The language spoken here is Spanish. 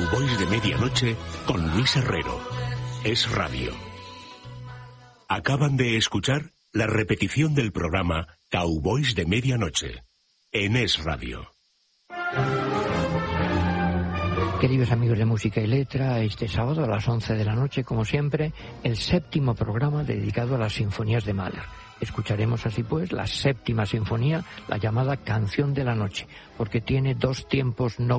Cowboys de Medianoche con Luis Herrero. Es Radio. Acaban de escuchar la repetición del programa Cowboys de Medianoche en Es Radio. Queridos amigos de Música y Letra, este sábado a las 11 de la noche, como siempre, el 7º programa dedicado a las sinfonías de Mahler. Escucharemos así pues la 7ª sinfonía, la llamada Canción de la Noche, porque tiene 2 tiempos no